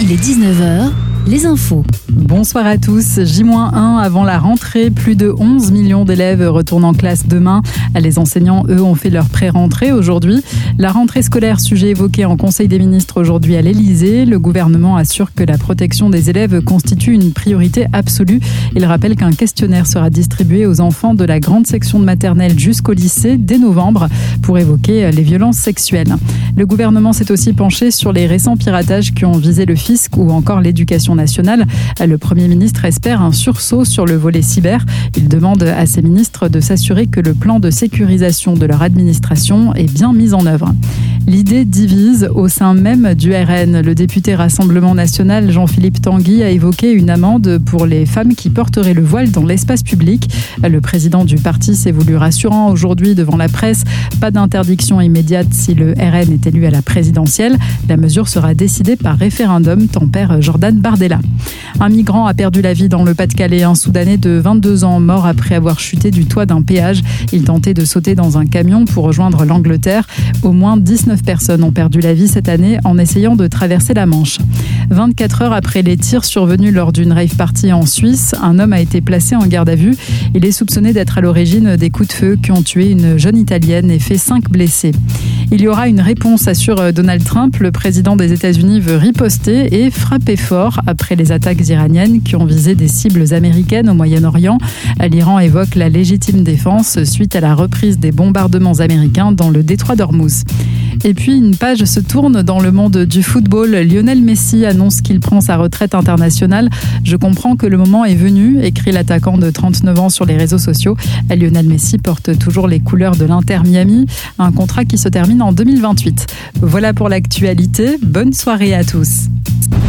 Il est 19h, les infos. Bonsoir à tous. J-1 avant la rentrée, plus de 11 millions d'élèves retournent en classe demain. Les enseignants, eux, ont fait leur pré-rentrée aujourd'hui. La rentrée scolaire, sujet évoqué en Conseil des ministres aujourd'hui à l'Elysée. Le gouvernement assure que la protection des élèves constitue une priorité absolue. Il rappelle qu'un questionnaire sera distribué aux enfants de la grande section de maternelle jusqu'au lycée dès novembre pour évoquer les violences sexuelles. Le gouvernement s'est aussi penché sur les récents piratages qui ont visé le fisc ou encore l'éducation nationale. Le Premier ministre espère un sursaut sur le volet cyber. Il demande à ses ministres de s'assurer que le plan de sécurisation de leur administration est bien mis en œuvre. L'idée divise au sein même du RN. Le député Rassemblement National Jean-Philippe Tanguy a évoqué une amende pour les femmes qui porteraient le voile dans l'espace public. Le président du parti s'est voulu rassurant aujourd'hui devant la presse. Pas d'interdiction immédiate si le RN est élu à la présidentielle. La mesure sera décidée par référendum, tempère Jordan Bardella. Un migrant a perdu la vie dans le Pas-de-Calais. Un Soudanais de 22 ans mort après avoir chuté du toit d'un péage. Il tentait de sauter dans un camion pour rejoindre l'Angleterre. Au moins 19 personnes ont perdu la vie cette année en essayant de traverser la Manche. 24 heures après les tirs survenus lors d'une rave party en Suisse, un homme a été placé en garde à vue. Il est soupçonné d'être à l'origine des coups de feu qui ont tué une jeune Italienne et fait 5 blessés. Il y aura une réponse, assure Donald Trump. Le président des États-Unis veut riposter et frapper fort après les attaques iraniennes qui ont visé des cibles américaines au Moyen-Orient. L'Iran évoque la légitime défense suite à la reprise des bombardements américains dans le détroit d'Ormuz. Et puis, une page se tourne dans le monde du football. Lionel Messi annonce qu'il prend sa retraite internationale. Je comprends que le moment est venu, écrit l'attaquant de 39 ans sur les réseaux sociaux. Lionel Messi porte toujours les couleurs de l'Inter Miami, un contrat qui se termine en 2028. Voilà pour l'actualité. Bonne soirée à tous.